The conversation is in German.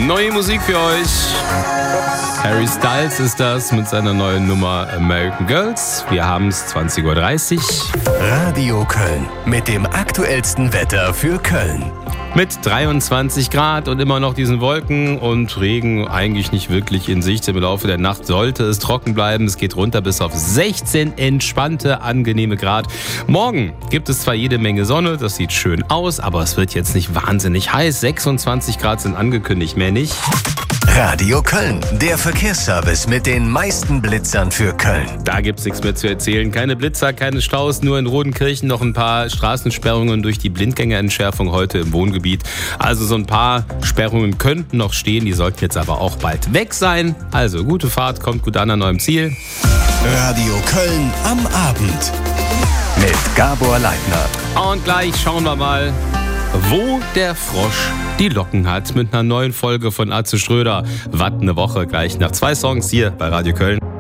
Neue Musik für euch. Harry Styles ist das mit seiner neuen Nummer American Girls. Wir haben es 20.30 Uhr. Radio Köln mit dem aktuellsten Wetter für Köln. Mit 23 Grad und immer noch diesen Wolken und Regen eigentlich nicht wirklich in Sicht. Im Laufe der Nacht sollte es trocken bleiben. Es geht runter bis auf 16 entspannte, angenehme Grad. Morgen gibt es zwar jede Menge Sonne, das sieht schön aus, aber es wird jetzt nicht wahnsinnig heiß. 26 Grad sind angekündigt, mehr nicht. Radio Köln, der Verkehrsservice mit den meisten Blitzern für Köln. Da gibt's nichts mehr zu erzählen. Keine Blitzer, keine Staus, nur in Rodenkirchen noch ein paar Straßensperrungen durch die Blindgängerentschärfung heute im Wohngebiet. Also so ein paar Sperrungen könnten noch stehen, die sollten jetzt aber auch bald weg sein. Also gute Fahrt, kommt gut an eurem Ziel. Radio Köln am Abend mit Gabor Leitner. Und gleich schauen wir mal, wo der Frosch die Locken hat mit einer neuen Folge von Atze Schröder. Was eine Woche, gleich nach 2 Songs hier bei Radio Köln.